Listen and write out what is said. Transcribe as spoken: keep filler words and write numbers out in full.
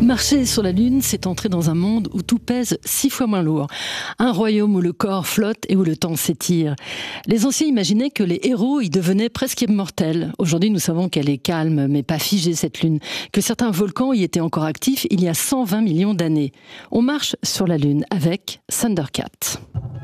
Marcher sur la Lune, c'est entrer dans un monde où tout pèse six fois moins lourd. Un royaume où le corps flotte et où le temps s'étire. Les anciens imaginaient que les héros y devenaient presque immortels. Aujourd'hui, nous savons qu'elle est calme, mais pas figée cette Lune. Que certains volcans y étaient encore actifs il y a cent vingt millions d'années. On marche sur la Lune avec Thundercat.